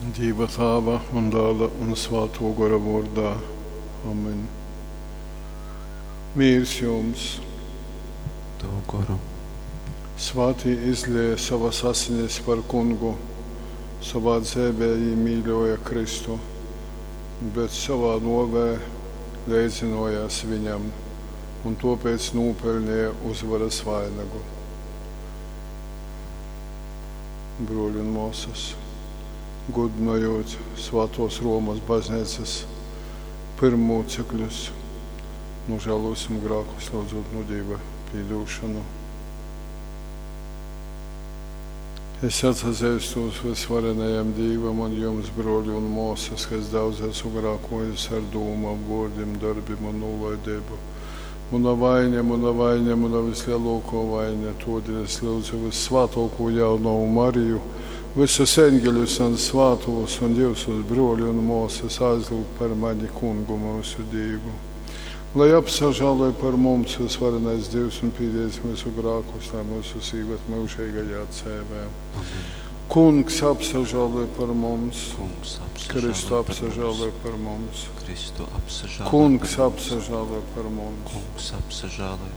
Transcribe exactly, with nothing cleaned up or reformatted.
Dieva Tēva un Dēla un Svētā gara vārdā. Amen. Mīrs jums! Tavu garu. Svētī izlieja savas asinis par kungu, savā dzīvē mīļoja Kristu, bet savā novē līdzinājās viņam un tāpēc nopelnīja uzvaras vainagu. Broļi un māsas, godinājot Svētās Romas baznīcas pirmocekļus, nožēlosim grēkus, lūdzot no Dieva piedošanu. Es atzīstos visvarenajam Dievam un jums, broļi un māsas, kas daudz esmu grēkojis ar domām, vārdiem, darbiem un nolaidību. Mana vaina, mana vaina, mana vislielākā vaina, todēļ es lūdzu vissvētāko jauno Mariju, visus eņģeļus un svētos un jūsus broļi un māsas aizlūgt par mani kungu mūsu Dievu. Lai apsažāloja par mums visvarenais Dievs un pīdēs mūsu grēkus, lai mūsu sīvat mūžīgajā dzīvē. Kungs apsažāloja par mums, Kristu apsažāloja par mums, Kristu apsažāloja Kungs apsažāloja par mums, Kungs apsažāloja